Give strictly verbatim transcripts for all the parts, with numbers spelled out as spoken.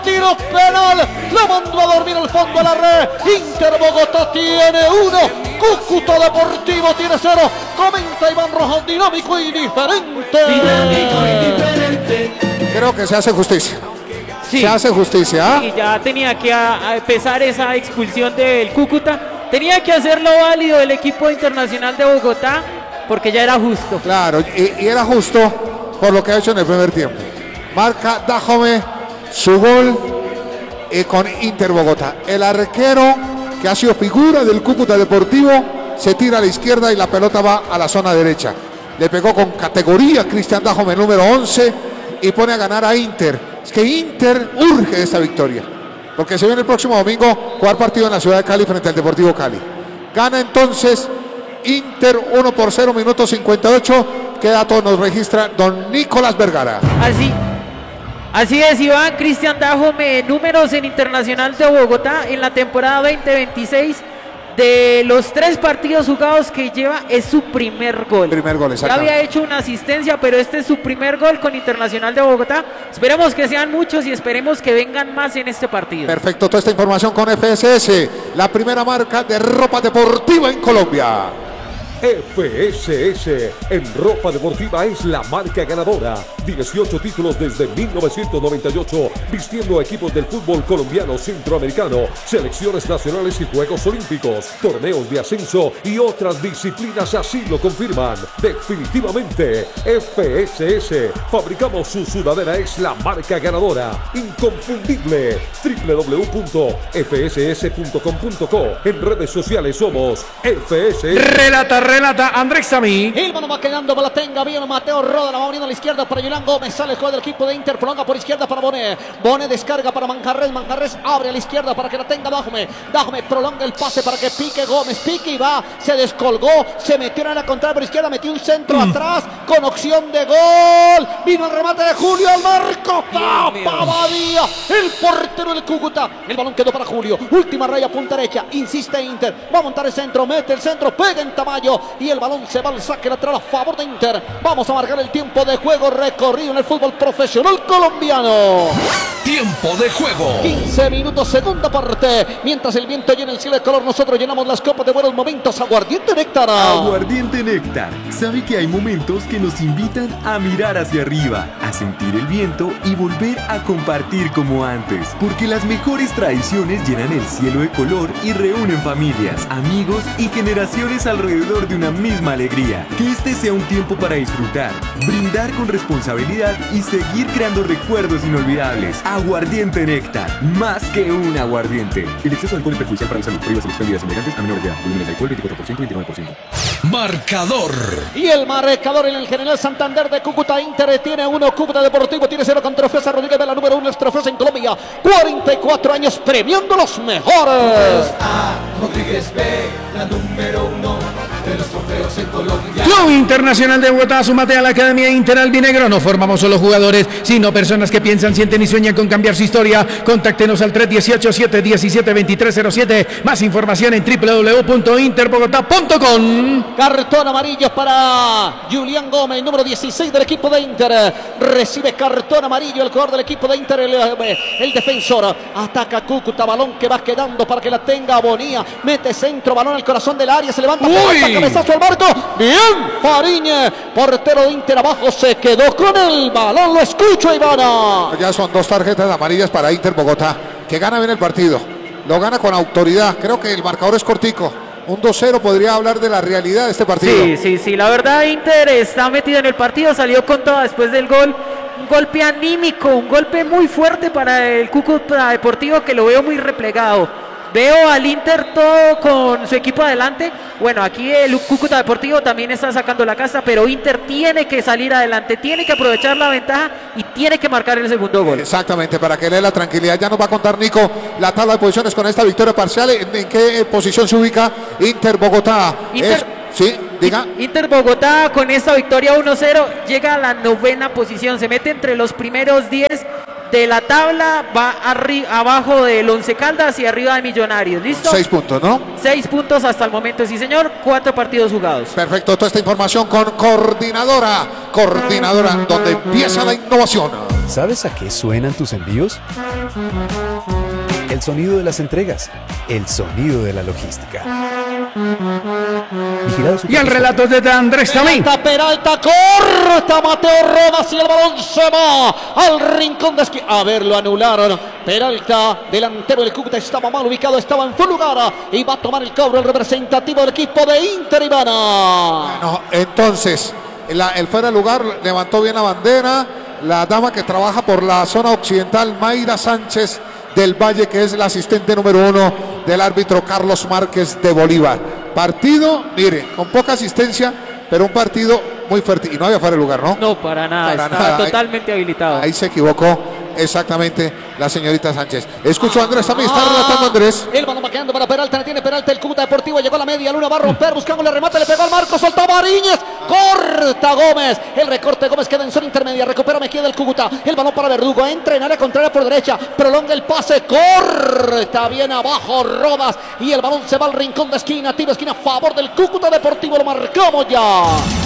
tiro penal, lo mandó a dormir al fondo de la red. Inter Bogotá tiene uno, Cúcuta Deportivo tiene cero. Comenta Iván Rojas, dinámico y diferente. Dinámico y diferente. Creo que se hace justicia. Sí. Se hace justicia. ¿eh? Y ya tenía que a, a pesar esa expulsión del Cúcuta, tenía que hacerlo válido el equipo Internacional de Bogotá, porque ya era justo. Claro, y, y era justo por lo que ha hecho en el primer tiempo. Marca Dájome su gol eh, con Inter Bogotá. El arquero que ha sido figura del Cúcuta Deportivo se tira a la izquierda y la pelota va a la zona derecha. Le pegó con categoría Cristian Dájome, número once, y pone a ganar a Inter. Es que Inter urge esta victoria, porque se viene el próximo domingo jugar partido en la ciudad de Cali frente al Deportivo Cali. Gana entonces Inter uno por cero, minuto cincuenta y ocho. ¿Qué dato nos registra don Nicolás Vergara? Así, así es, Iván. Cristian Dájome, números en Internacional de Bogotá en la temporada veinte veintiséis. De los tres partidos jugados que lleva, es su primer gol. Primer gol, ya había hecho una asistencia, pero este es su primer gol con Internacional de Bogotá. Esperemos que sean muchos y esperemos que vengan más en este partido. Perfecto, toda esta información con F S S, la primera marca de ropa deportiva en Colombia. F S S en ropa deportiva es la marca ganadora. dieciocho títulos desde mil novecientos noventa y ocho, vistiendo a equipos del fútbol colombiano, centroamericano, selecciones nacionales y Juegos Olímpicos, torneos de ascenso y otras disciplinas así lo confirman. Definitivamente, F S S, fabricamos su sudadera, es la marca ganadora, inconfundible. doble u doble u doble u punto f s s punto com punto co. En redes sociales somos F S S. Relata, relata Andrés Samí. El balón va quedando, la tenga bien Mateo Roda, la va abriendo a la izquierda para Julián Gómez, sale el juego del equipo de Inter, prolonga por izquierda para Bonet, Bonet descarga para Manjarres, Manjarres abre a la izquierda para que la tenga Dájome, Dájome prolonga el pase para que pique Gómez, pique y va, se descolgó, se metió en la contraria por izquierda, metió un centro mm. atrás, con opción de gol, vino el remate de Julio al marco, tapa Badía, el portero del Cúcuta, el balón quedó para Julio, última raya, punta derecha, insiste Inter, va a montar el centro, mete el centro, pega en Tamayo, y el balón se va al saque lateral a favor de Inter. Vamos a marcar el tiempo de juego recorrido en el fútbol profesional colombiano. Tiempo de juego. quince minutos, segunda parte. Mientras el viento llena el cielo de color, nosotros llenamos las copas de buenos momentos. Aguardiente Néctar. Aguardiente Néctar. Sabe que hay momentos que nos invitan a mirar hacia arriba, a sentir el viento y volver a compartir como antes. Porque las mejores tradiciones llenan el cielo de color y reúnen familias, amigos y generaciones alrededor de una misma alegría. Que este sea un tiempo para disfrutar, brindar con responsabilidad y seguir creando recuerdos inolvidables. Aguardiente Néctar, más que un aguardiente. El exceso de alcohol es perjudicial para la salud. Prohíbas las bebidas embriagantes a menores de edad. Volúmenes de alcohol veinticuatro por ciento y veintinueve por ciento. Marcador. Y el marcador en el General Santander de Cúcuta. Inter tiene uno, Cúcuta Deportivo tiene cero con Trofeos Rodríguez de la número uno, Trofeos en Colombia. cuarenta y cuatro años premiando los mejores. A Rodríguez B, la número uno de los trofeos en Colombia. Club Internacional de Bogotá, súmate a la Academia Inter Albinegro. No formamos solo jugadores, sino personas que piensan, sienten y sueñan con cambiar su historia. Contáctenos al tres uno ocho, siete uno siete, dos tres cero siete. Más información en doble u doble u doble u punto inter bogotá punto com. Cartón amarillo para Julián Gómez, número dieciséis del equipo de Inter. Recibe cartón amarillo el jugador del equipo de Inter, el, el defensor. Ataca Cúcuta, balón que va quedando para que la tenga Bonía. Mete centro, balón al corazón del área, se levanta, pelota, cabezazo al marco. Bien, Fariñe, portero de Inter abajo, se quedó con el balón. Lo escucho, Ivana. Ya son dos tarjetas amarillas para Inter Bogotá, que gana bien el partido. Lo gana con autoridad. Creo que el marcador es cortico. Un dos cero podría hablar de la realidad de este partido. Sí, sí, sí. La verdad, Inter está metido en el partido. Salió con todo después del gol. Un golpe anímico, un golpe muy fuerte para el Cúcuta Deportivo, que lo veo muy replegado. Veo al Inter todo con su equipo adelante. Bueno, aquí el Cúcuta Deportivo también está sacando la casa, pero Inter tiene que salir adelante, tiene que aprovechar la ventaja y tiene que marcar el segundo gol. Exactamente, para que le dé la tranquilidad. Ya nos va a contar Nico la tabla de posiciones con esta victoria parcial. ¿En, en qué posición se ubica Inter Bogotá? Inter, es, sí, diga. Inter Bogotá con esta victoria uno cero llega a la novena posición, se mete entre los primeros diez de la tabla, va abajo del Once Caldas y arriba de Millonarios. ¿Listo? Seis puntos, ¿no? Seis puntos hasta el momento, sí señor. Cuatro partidos jugados. Perfecto, toda esta información con Coordinadora. Coordinadora, donde empieza la innovación. ¿Sabes a qué suenan tus envíos? El sonido de las entregas, el sonido de la logística. Y el relato de Andrés también. Peralta, Peralta, corta Mateo Rodas y el balón se va al rincón de esquina. A ver, lo anularon. Peralta, delantero del Cúcuta, estaba mal ubicado, estaba en su lugar y va a tomar el cobro el representativo del equipo de Inter Ivana. Bueno, entonces, la, el fuera de lugar levantó bien la bandera. La dama que trabaja por la zona occidental, Mayra Sánchez del Valle, que es la asistente número uno del árbitro Carlos Márquez de Bolívar. Partido, mire, con poca asistencia, pero un partido muy fuerte. Y no había fuera de lugar, ¿no? No, para nada, Para estaba nada. totalmente habilitado. Ahí se equivocó exactamente la señorita Sánchez. Escucho a Andrés también, está relatando Andrés. El balón va quedando para Peralta, la tiene Peralta, el Cúcuta Deportivo llegó a la media luna, va a romper, buscando el remate, le pegó al marco, soltó Mariñez, corta Gómez, el recorte de Gómez queda en zona intermedia, recupera Mejía del Cúcuta, el balón para Verdugo, entra en área contraria por derecha, prolonga el pase, corta bien abajo Rodas y el balón se va al rincón de esquina, tiro de esquina a favor del Cúcuta Deportivo, lo marcamos ya.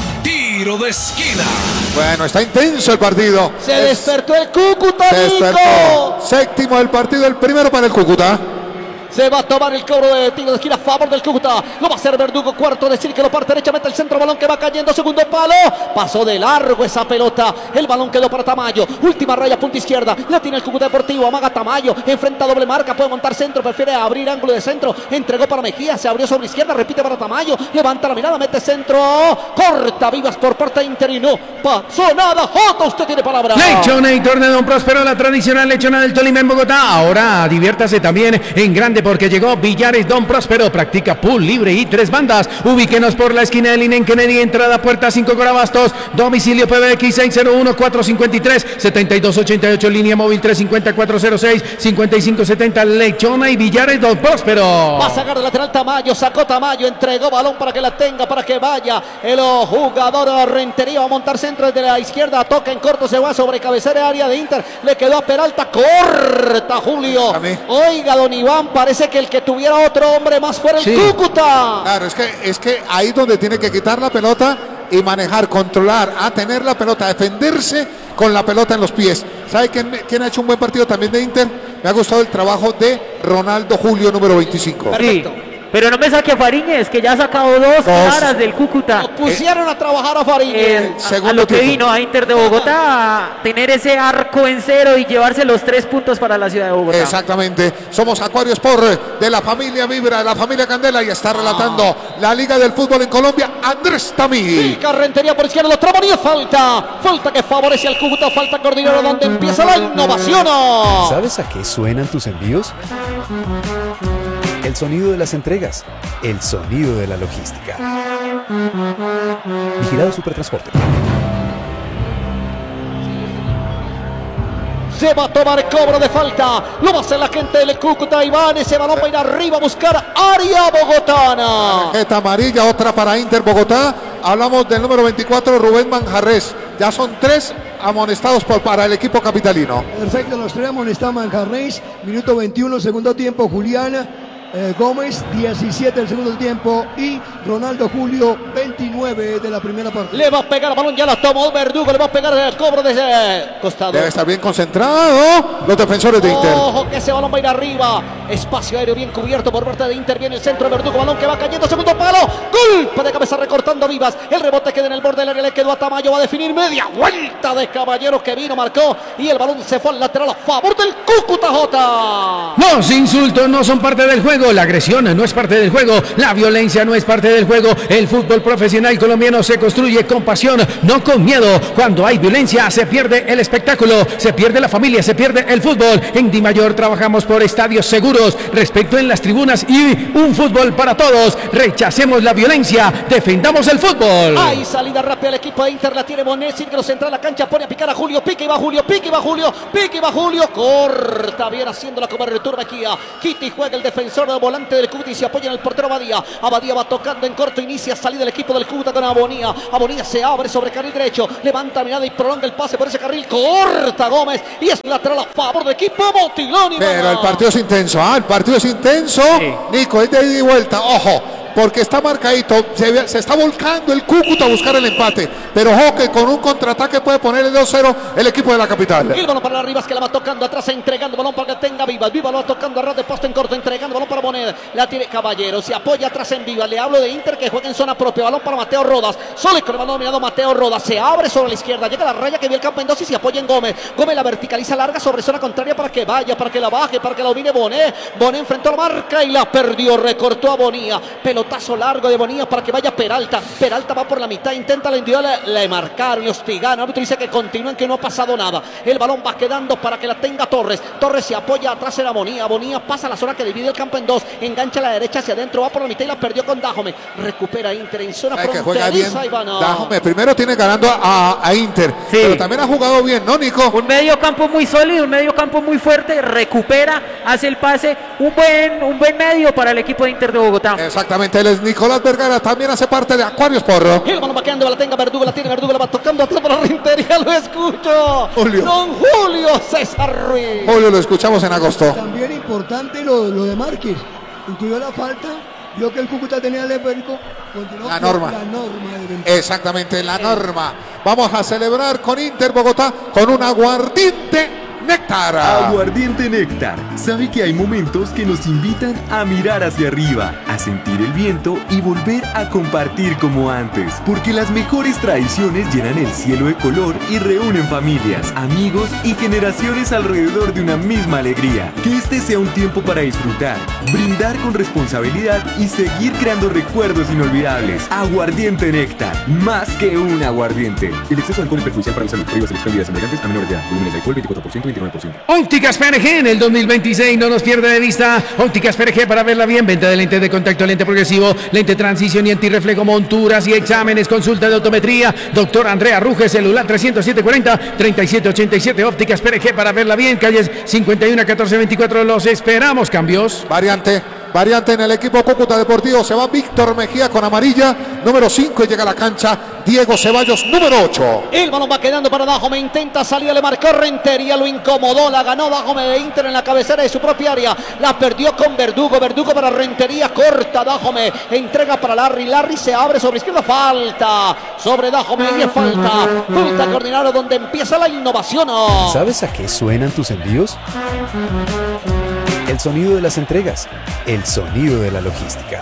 Tiro de esquina. Bueno, está intenso el partido. Se Es- despertó el Cúcuta, se despertó. Nico. Séptimo del partido, el primero para el Cúcuta. Se va a tomar el cobro de tiro de esquina a favor del Cúcuta. Lo va a hacer Verdugo, cuarto decir que lo parte derecha, mete el centro, balón que va cayendo, segundo palo. Pasó de largo esa pelota. El balón quedó para Tamayo. Última raya, punta izquierda. La tiene el Cúcuta Deportivo. Amaga Tamayo. Enfrenta doble marca. Puede montar centro. Prefiere abrir ángulo de centro. Entregó para Mejía. Se abrió sobre izquierda. Repite para Tamayo. Levanta la mirada. Mete centro. Corta Vivas por parte de Inter y no pasó nada. Jota, usted tiene palabra. Lechonator de Don Próspero, la tradicional lechona del Tolima en Bogotá. Ahora diviértase también en grande porque llegó Villares Don Próspero. Practica pool libre y tres bandas. Ubíquenos por la esquina del Inen Kennedy, entrada puerta cinco Corabastos. Domicilio P B X seis cero uno cuatro cinco tres siete dos ocho ocho. Línea móvil tres cinco cero cuatro cero seis cinco cinco siete cero. Lechona y Villares Don Próspero. Va a sacar de lateral Tamayo, sacó Tamayo, entregó balón para que la tenga, para que vaya el jugador Rentería, va a montar centro desde la izquierda, toca en corto, se va sobre cabecera área de Inter, le quedó a Peralta, corta Julio. A mí. Oiga, don Iván, parece que el que tuviera otro hombre más fuera el Sí. Cúcuta. Claro, es que, es que ahí donde tiene que quitar la pelota y manejar, controlar, a tener la pelota, defenderse con la pelota en los pies. ¿Sabe quién, quién ha hecho un buen partido también de Inter? Me ha gustado el trabajo de Ronaldo Julio, número veinticinco. Perfecto. Sí, pero no me saque a Fariñez, que ya ha sacado dos claras del Cúcuta. Lo pusieron a trabajar a Fariñez. Eh, a- a, segundo lo que tiempo. vino a Inter de Bogotá, a tener ese arco en cero y llevarse los tres puntos para la ciudad de Bogotá. Exactamente, somos Acuario Sport de la familia Vibra, de la familia Candela, y está relatando la Liga del Fútbol en Colombia, Andrés Tamí. Pica Rentería por izquierda, lo traba, ni falta. Falta que favorece al Cúcuta, falta coordinador donde empieza la innovación. ¿Sabes a qué suenan tus envíos? El sonido de las entregas, el sonido de la logística. Vigilado Supertransporte. Se va a tomar cobro de falta. Lo va a hacer la gente del Cúcuta. Iván, ese balón va a ir arriba a buscar área bogotana. Tarjeta amarilla, otra para Inter Bogotá. Hablamos del número veinticuatro, Rubén Manjarres. Ya son tres amonestados por, para el equipo capitalino. Perfecto, los tres amonestados Manjarres, minuto veintiuno, segundo tiempo, Juliana eh, Gómez, diecisiete del segundo tiempo y Ronaldo Julio, veintinueve de la primera parte. Le va a pegar el balón, ya la tomó Verdugo. Le va a pegar el cobro desde costado. Debe estar bien concentrado los defensores de Inter. Ojo que ese balón va a ir arriba. Espacio aéreo bien cubierto por parte de Inter. Viene el centro de Verdugo. Balón que va cayendo. Segundo palo. Golpe de cabeza recortando Vivas. El rebote queda en el borde del área. Le quedó a Tamayo. Va a definir media vuelta de Caballero que vino, marcó. Y el balón se fue al lateral a favor del Cúcuta J. Los insultos no son parte del juego, la agresión no es parte del juego, la violencia no es parte del juego. El fútbol profesional colombiano se construye con pasión, no con miedo. Cuando hay violencia se pierde el espectáculo, se pierde la familia, se pierde el fútbol. En Di Mayor trabajamos por estadios seguros, respeto en las tribunas y un fútbol para todos. Rechacemos la violencia, defendamos el fútbol. Hay salida rápida al equipo de Inter. La tiene Bonet. Que los entra a la cancha. Pone a picar a Julio. Pique y va Julio. Pique y va Julio. Pique y va Julio. Corta bien haciendo la cobertura Mejía. Quita y juega el defensor de volante del Cúcuta y se apoya en el portero Abadía. Abadía va tocando en corto. Inicia salida del equipo del Cúcuta con Abonía. Abonía se abre sobre carril derecho. Levanta mirada y prolonga el pase por ese carril. Corta Gómez. Y es lateral a favor del equipo Motilón. Pero el partido es intenso. Ah, el partido es intenso. Sí. Nico, es de ida y vuelta. Ojo. porque está marcadito, se, se está volcando el Cúcuta a buscar el empate, pero ojo que con un contraataque puede poner el dos cero el equipo de la capital. El balón para Rivas que la va tocando atrás, entregando balón para que tenga Vivas. Vivas lo va tocando a ras de poste en corto, entregando balón para Bonet. La tiene Caballero, se apoya atrás en Vivas. Le hablo de Inter que juega en zona propia. Balón para Mateo Rodas. Solo con el balón dominado Mateo Rodas. Se abre sobre la izquierda. Llega a la raya que vio el campo en dos y se apoya en Gómez. Gómez la verticaliza larga sobre zona contraria para que vaya, para que la baje, para que la domine Bonet. Bonet enfrentó la marca y la perdió. Recortó a Bonilla. Pelotazo largo de Bonilla para que vaya Peralta. Peralta va por la mitad, intenta la individual. Le marcaron, le hostigaron. El árbitro dice que continúen, que no ha pasado nada. El balón va quedando para que la tenga Torres. Torres se apoya atrás en Bonilla. Bonilla pasa la zona que divide el campo en dos. Engancha a la derecha hacia adentro. Va por la mitad y la perdió con Dajome. Recupera Inter en zona que juega bien fronteriza. Ivana. Dajome primero tiene ganando a, a Inter, Sí. pero también ha jugado bien, ¿no, Nico? Un medio campo muy sólido, un medio campo muy fuerte, recupera, hace el pase, un buen, un buen medio para el equipo de Inter de Bogotá. Exactamente, él es Nicolás Vergara, también hace parte de Acuarios Porro. El balón va quedando, la tenga Verdugo, la tiene Verdugo, la va tocando atrás para Rentería. Lo escucho. Julio. Don Julio César Ruiz. Julio, lo escuchamos en agosto. También importante lo, lo de Márquez. Incluyó la falta, vio que el Cúcuta tenía el esférico, continuó La con norma. La norma de ventaja. Exactamente, la norma. Vamos a celebrar con Inter Bogotá con un aguardiente Néctar. Aguardiente Néctar. Sabe que hay momentos que nos invitan a mirar hacia arriba, a sentir el viento y volver a compartir como antes. Porque las mejores tradiciones llenan el cielo de color y reúnen familias, amigos y generaciones alrededor de una misma alegría. Que este sea un tiempo para disfrutar, brindar con responsabilidad y seguir creando recuerdos inolvidables. Aguardiente Néctar. Más que un aguardiente. El exceso de alcohol es perjudicial para la salud. Prohíbe selección de bebidas embriagantes a menores de edad. Volúmenes de alcohol veinticuatro por ciento. Ópticas P R G en el dos mil veintiséis, no nos pierda de vista. Ópticas P R G para verla bien, venta de lentes de contacto, lente progresivo, lente transición y antirreflejo, monturas y exámenes, consulta de optometría. Doctor Andrea Ruge, celular trescientos siete cuarenta, treinta y siete ochenta y siete. Ópticas P R G para verla bien, calles cincuenta y uno, catorce, veinticuatro. Los esperamos. Cambios. Variante. Variante en el equipo Cúcuta Deportivo. Se va Víctor Mejía con amarilla. Número cinco y llega a la cancha Diego Ceballos, número ocho. El balón va quedando para Dajome. Intenta salir, le marcó Rentería. Lo incomodó, la ganó Dajome de Inter en la cabecera de su propia área. La perdió con Verdugo. Verdugo para Rentería. Corta Dajome. Entrega para Larry. Larry se abre sobre izquierda. Falta sobre Dajome. Y es falta. Falta coordinado donde empieza la innovación. ¿Sabes a qué suenan tus envíos? El sonido de las entregas, el sonido de la logística.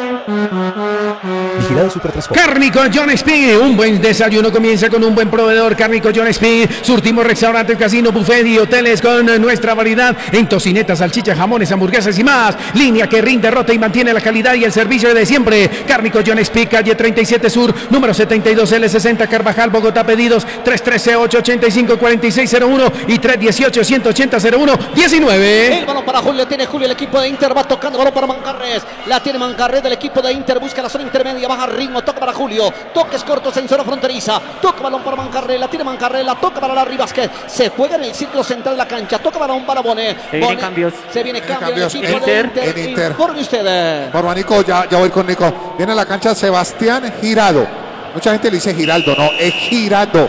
Vigilado Supertransporte. Cárnico John Speed, un buen desayuno comienza con un buen proveedor. Cárnico John Speed, surtimos restaurante, casino, buffet y hoteles con nuestra variedad en tocinetas, salchichas, jamones, hamburguesas y más. Línea que rinde, rota y mantiene la calidad y el servicio de siempre. Cárnico John Speed, calle treinta y siete Sur, número setenta y dos L sesenta, Carvajal, Bogotá. Pedidos tres uno tres, ocho ocho cinco, cuatro seis cero uno y tres uno ocho, uno ocho cero cero uno diecinueve. El balón para Julio, tiene Julio, el equipo de Inter va tocando, balón para Mancarrés, la tiene Mancarrés del equipo de Inter, busca la zona intermedia, baja ritmo, toca para Julio, toques cortos en zona fronteriza, toca balón para Mancarrés, la tiene Mancarrés, la toca para Larry Vázquez, se juega en el círculo central de la cancha, toca balón para Bonet, Se vienen cambios. se viene cambio en el cambios equipo en de Inter, Inter, en Inter. Informe usted. Por Nico, ya, ya voy con Nico. Viene a la cancha Sebastián Girado. Mucha gente le dice Giraldo, no, es Girado.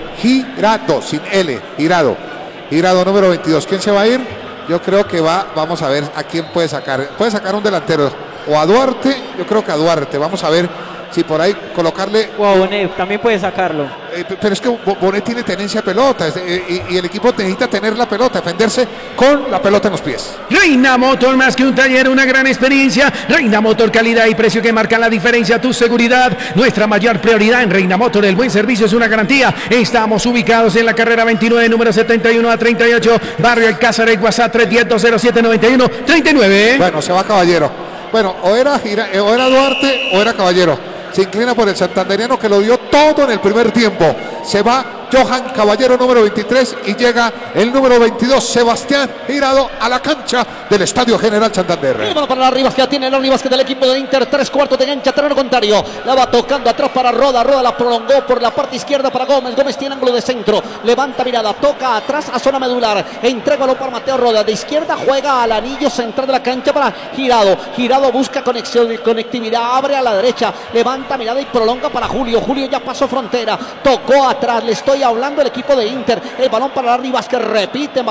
Girado, sin L, Girado. Girado número veintidós. ¿Quién se va a ir? Yo creo que va, vamos a ver a quién puede sacar. Puede sacar un delantero. O a Duarte, yo creo que a Duarte. Vamos a ver si por ahí colocarle. O a Bonet, también puede sacarlo. Eh, pero es que Bonet tiene tenencia a pelota. Eh, y, y el equipo necesita tener la pelota, defenderse con la pelota en los pies. Reina Motor, más que un taller, una gran experiencia. Reina Motor, calidad y precio que marcan la diferencia. Tu seguridad, nuestra mayor prioridad en Reina Motor. El buen servicio es una garantía. Estamos ubicados en la carrera veintinueve, número setenta y uno a treinta y ocho, barrio Alcázar, WhatsApp tres uno cero, dos cero siete, nueve uno tres nueve. Bueno, se va Caballero. Bueno, o era, Gira, o era Duarte o era Caballero. Se inclina por el santanderiano que lo dio todo en el primer tiempo. Se va Johan Caballero, número veintitrés, y llega el número veintidós, Sebastián Girado, a la cancha del Estadio General Santander. Y bueno, para la Rivas que ya tiene el Rivas que del equipo de Inter, tres cuartos de gancha, terreno contrario. La va tocando atrás para Roda, Roda la prolongó por la parte izquierda para Gómez. Gómez tiene ángulo de centro, levanta mirada, toca atrás a zona medular, entrega para Mateo Roda. De izquierda juega al anillo central de la cancha para Girado. Girado busca conexión, conectividad, abre a la derecha, levanta mirada y prolonga para Julio. Julio ya pasó frontera, tocó atrás, le estoy hablando del equipo de Inter. El balón para la Rivas que repite.